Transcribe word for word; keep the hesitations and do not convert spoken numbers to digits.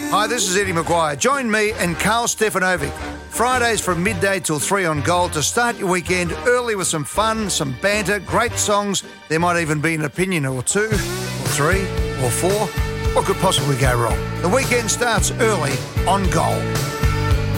Hi, this is Eddie Maguire. Join me and Carl Stefanovic Fridays from midday till three on Gold to start your weekend early with some fun, some banter, great songs. There might even be an opinion or two, or three, or four. What could possibly go wrong? The weekend starts early on Gold.